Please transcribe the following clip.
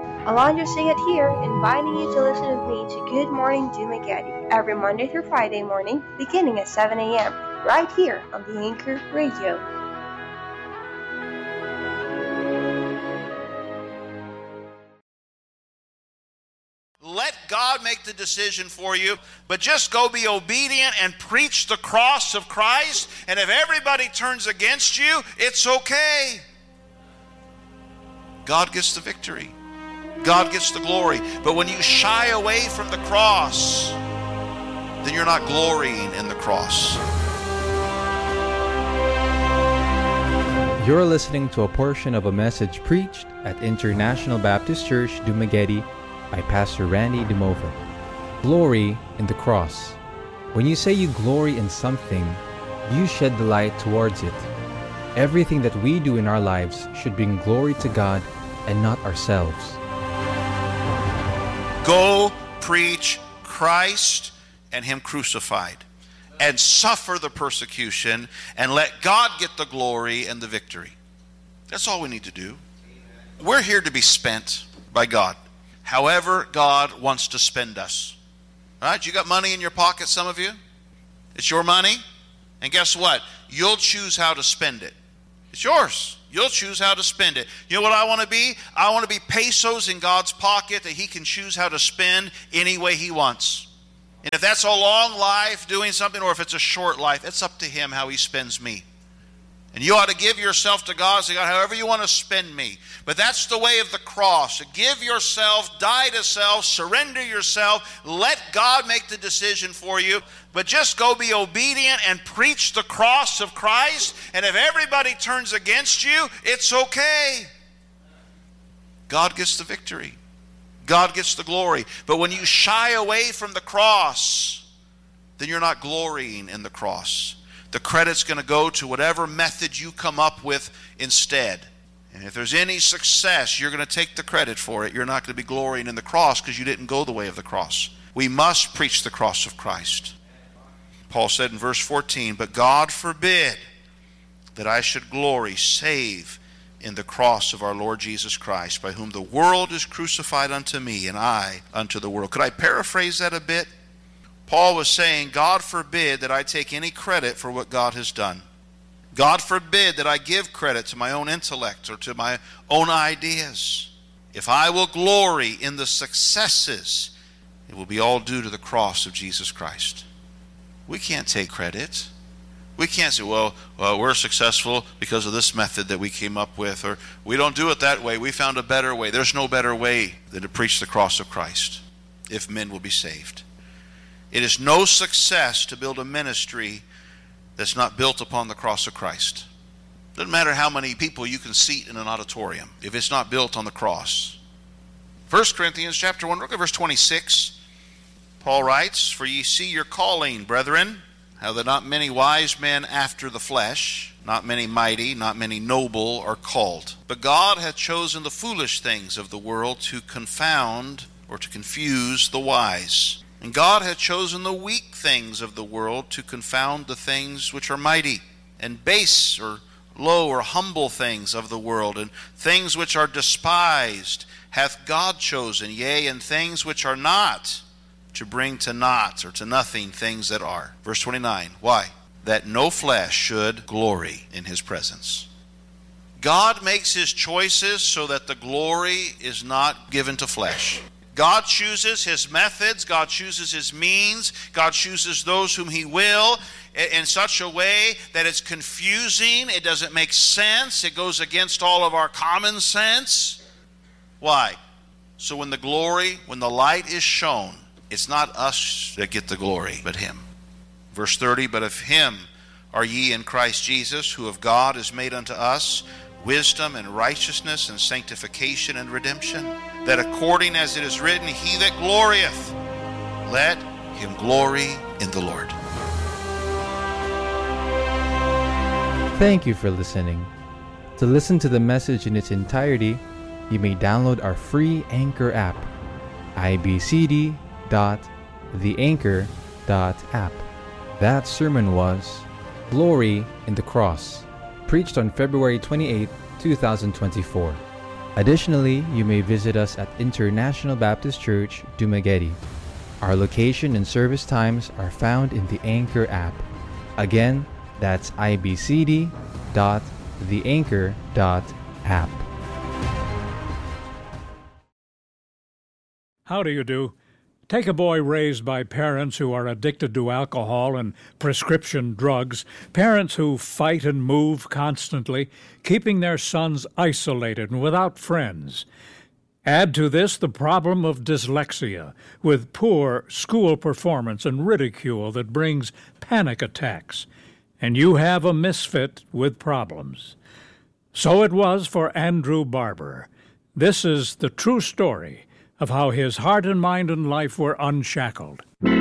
Alonzo Sing it here, inviting you to listen with me to Good Morning Dumaguete every Monday through Friday morning, beginning at 7 a.m., right here on the Anchor Radio. Let God make the decision for you, but just go be obedient and preach the cross of Christ. And if everybody turns against you, it's okay. God gets the victory. God gets the glory. But when you shy away from the cross, then you're not glorying in the cross. You're listening to a portion of a message preached at International Baptist Church, Dumaguete, by Pastor Randy DeMova. Glory in the cross. When you say you glory in something, you shed the light towards it. Everything that we do in our lives should bring glory to God and not ourselves. Go preach Christ and Him crucified, and suffer the persecution, and let God get the glory and the victory. That's all we need to do. We're here to be spent by God however God wants to spend us. All right, you got money in your pocket, some of you? It's your money. And guess what? You'll choose how to spend it. It's yours. You'll choose how to spend it. You know what I want to be? I want to be pesos in God's pocket that He can choose how to spend any way He wants. And if that's a long life doing something, or if it's a short life, it's up to Him how He spends me. And you ought to give yourself to God, say, God, however you want to spend me. But that's the way of the cross. Give yourself, die to self, surrender yourself, let God make the decision for you. But just go be obedient and preach the cross of Christ. And if everybody turns against you, it's okay. God gets the victory. God gets the glory. But when you shy away from the cross, then you're not glorying in the cross. The credit's going to go to whatever method you come up with instead. And if there's any success, you're going to take the credit for it. You're not going to be glorying in the cross because you didn't go the way of the cross. We must preach the cross of Christ. Paul said in verse 14, but God forbid that I should glory save in the cross of our Lord Jesus Christ, by whom the world is crucified unto me, and I unto the world. Could I paraphrase that a bit? Paul was saying, God forbid that I take any credit for what God has done. God forbid that I give credit to my own intellect or to my own ideas. If I will glory in the successes, it will be all due to the cross of Jesus Christ. We can't take credit. We can't say, well, we're successful because of this method that we came up with, or we don't do it that way. We found a better way. There's no better way than to preach the cross of Christ if men will be saved. It is no success to build a ministry that's not built upon the cross of Christ. Doesn't matter how many people you can seat in an auditorium if it's not built on the cross. 1 Corinthians chapter 1, look at verse 26. Paul writes, for ye see your calling, brethren, how that not many wise men after the flesh, not many mighty, not many noble are called. But God hath chosen the foolish things of the world to confound or to confuse the wise. And God hath chosen the weak things of the world to confound the things which are mighty, and base or low or humble things of the world, and things which are despised hath God chosen, yea, and things which are not, to bring to naught or to nothing things that are. Verse 29, why? That no flesh should glory in His presence. God makes His choices so that the glory is not given to flesh. God chooses His methods, God chooses His means, God chooses those whom He will in such a way that it's confusing, it doesn't make sense, it goes against all of our common sense. Why? So when the light is shown, it's not us that get the glory, but Him. Verse 30, but of Him are ye in Christ Jesus, who of God is made unto us wisdom and righteousness and sanctification and redemption, that according as it is written, he that glorieth, let him glory in the Lord. Thank you for listening. To listen to the message in its entirety, you may download our free Anchor app, ibcd.theanchor.app. That sermon was Glory in the Cross, preached on February 28, 2024. Additionally, you may visit us at International Baptist Church, Dumaguete. Our location and service times are found in the Anchor app. Again, that's ibcd.theanchor.app. How do you do? Take a boy raised by parents who are addicted to alcohol and prescription drugs, parents who fight and move constantly, keeping their sons isolated and without friends. Add to this the problem of dyslexia, with poor school performance and ridicule that brings panic attacks. And you have a misfit with problems. So it was for Andrew Barber. This is the true story of how his heart and mind and life were unshackled.